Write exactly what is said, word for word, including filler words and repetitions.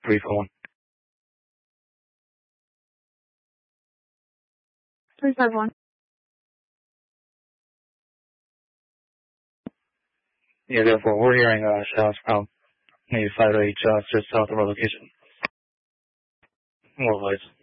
three four one. three five one. Yeah, therefore, we're hearing uh, shots from maybe five to eight shots just south of our location. More lights.